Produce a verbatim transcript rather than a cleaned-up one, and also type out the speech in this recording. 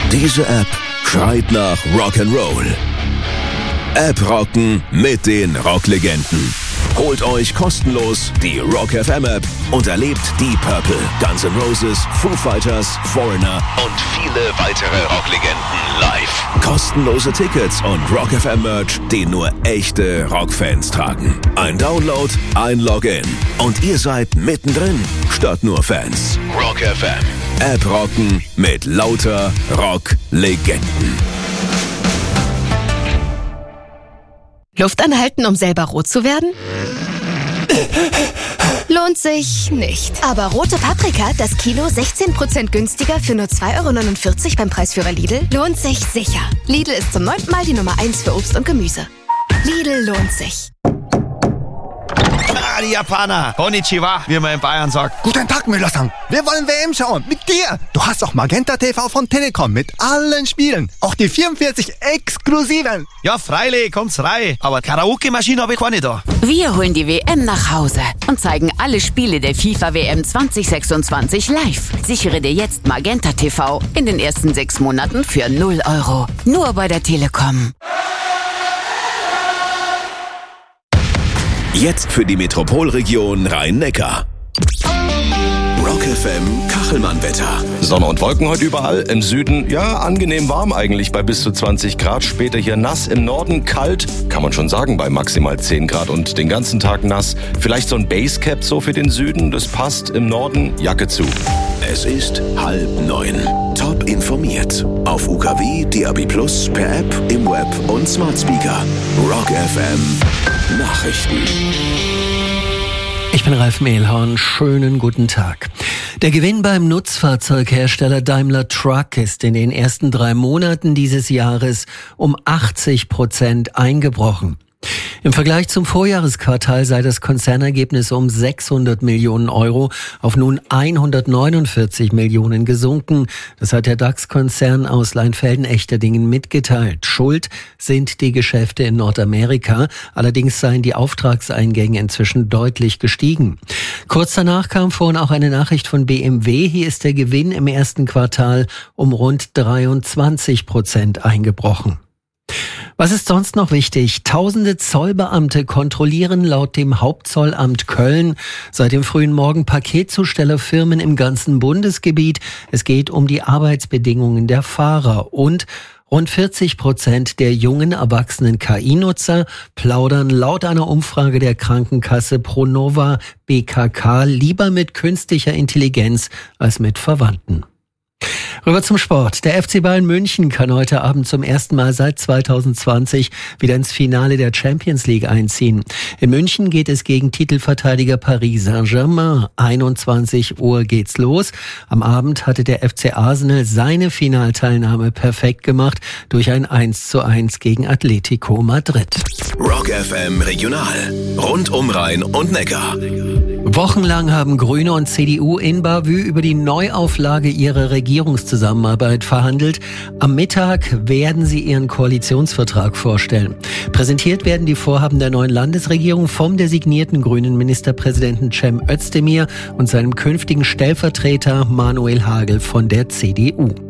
Diese App schreit nach Rock'n'Roll. App rocken mit den Rocklegenden. Holt euch kostenlos die Rock F M App und erlebt die Purple, Guns N' Roses, Foo Fighters, Foreigner und viele weitere Rocklegenden live. Kostenlose Tickets und Rock F M Merch, den nur echte Rockfans tragen. Ein Download, ein Login und ihr seid mittendrin, statt nur Fans. Rock F M. App rocken mit lauter Rocklegenden. Luft anhalten, um selber rot zu werden? Lohnt sich nicht. Aber rote Paprika, das Kilo sechzehn Prozent günstiger für nur zwei Euro neunundvierzig beim Preisführer Lidl, lohnt sich sicher. Lidl ist zum neunten Mal die Nummer eins für Obst und Gemüse. Lidl lohnt sich. Ah, die Japaner. Konnichiwa, wie man in Bayern sagt. Guten Tag, Müller-san. Wir wollen W M schauen. Mit dir. Du hast auch Magenta T V von Telekom mit allen Spielen. Auch die vierundvierzig exklusiven. Ja, freilich, kommt's rein. Aber Karaoke-Maschine habe ich keine da. Wir holen die W M nach Hause und zeigen alle Spiele der FIFA W M zwanzig sechsundzwanzig live. Sichere dir jetzt Magenta T V in den ersten sechs Monaten für null Euro. Nur bei der Telekom. Jetzt für die Metropolregion Rhein-Neckar. Rock F M Kachelmann-Wetter. Sonne und Wolken heute überall. Im Süden, ja, angenehm warm eigentlich bei bis zu zwanzig Grad. Später hier nass. Im Norden kalt, kann man schon sagen, bei maximal zehn Grad und den ganzen Tag nass. Vielleicht so ein Basecap so für den Süden, das passt. Im Norden Jacke zu. Es ist halb neun. Top informiert. Auf U K W, D A B plus, per App, im Web und Smart Speaker. Rock F M Nachrichten. Ich bin Ralf Mehlhorn. Schönen guten Tag. Der Gewinn beim Nutzfahrzeughersteller Daimler Truck ist in den ersten drei Monaten dieses Jahres um achtzig Prozent eingebrochen. Im Vergleich zum Vorjahresquartal sei das Konzernergebnis um sechshundert Millionen Euro auf nun hundertneunundvierzig Millionen gesunken. Das hat der DAX-Konzern aus Leinfelden-Echterdingen mitgeteilt. Schuld sind die Geschäfte in Nordamerika. Allerdings seien die Auftragseingänge inzwischen deutlich gestiegen. Kurz danach kam vorhin auch eine Nachricht von B M W. Hier ist der Gewinn im ersten Quartal um rund dreiundzwanzig Prozent eingebrochen. Was ist sonst noch wichtig? Tausende Zollbeamte kontrollieren laut dem Hauptzollamt Köln seit dem frühen Morgen Paketzustellerfirmen im ganzen Bundesgebiet. Es geht um die Arbeitsbedingungen der Fahrer und rund vierzig Prozent der jungen erwachsenen K I-Nutzer plaudern laut einer Umfrage der Krankenkasse Pronova B K K lieber mit künstlicher Intelligenz als mit Verwandten. Rüber zum Sport. Der F C Bayern München kann heute Abend zum ersten Mal seit zweitausendzwanzig wieder ins Finale der Champions League einziehen. In München geht es gegen Titelverteidiger Paris Saint-Germain. einundzwanzig Uhr geht's los. Am Abend hatte der F C Arsenal seine Finalteilnahme perfekt gemacht durch ein eins zu eins gegen Atletico Madrid. Rock F M Regional. Rund um Rhein und Neckar. Wochenlang haben Grüne und C D U in Bavü über die Neuauflage ihrer Regierungszusammenarbeit verhandelt. Am Mittag werden sie ihren Koalitionsvertrag vorstellen. Präsentiert werden die Vorhaben der neuen Landesregierung vom designierten grünen Ministerpräsidenten Cem Özdemir und seinem künftigen Stellvertreter Manuel Hagel von der C D U.